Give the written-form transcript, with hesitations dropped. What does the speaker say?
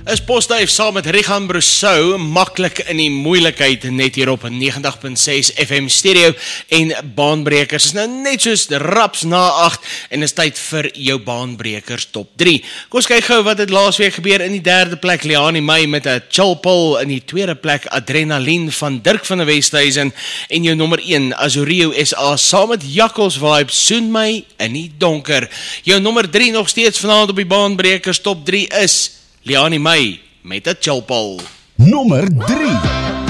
Is Postduif saam met Rigan Brosou maklik in die moeilikheid net hier op 90.6 FM stereo en baanbrekers is nou net soos raps na 8 en is tyd vir jou baanbrekers top 3. Kom ons kyk gou wat het laasweek gebeur. In die derde plek Leani May met 'n Chilpul, in die tweede plek Adrenaline van Dirk van der Westhuizen en jou nommer 1 Azorio SA saam met Jakkals Vibe Soen My in die donker. Jou nommer 3 nog steeds vanaand op die baanbrekers top 3 is Leani May met 'n Chilpul. Nommer 3.